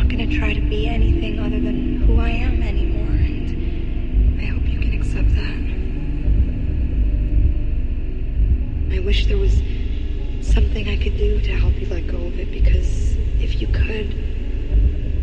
going to try to be anything other than who I am anymore, and I hope you can accept that. I wish there was something I could do to help you let go of it, because if you could,